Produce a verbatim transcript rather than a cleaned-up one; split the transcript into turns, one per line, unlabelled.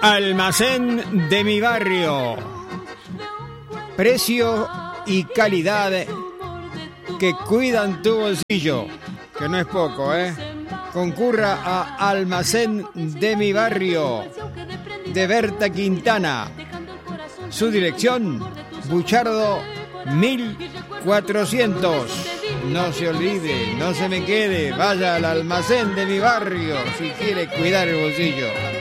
Almacén de mi barrio. Precio y calidad que cuidan tu bolsillo, que no es poco, ¿eh? Concurra a Almacén de mi barrio de Berta Quintana. Su dirección, Buchardo mil cuatrocientos. No se olvide, no se me quede, vaya al Almacén de mi barrio si quiere cuidar el bolsillo.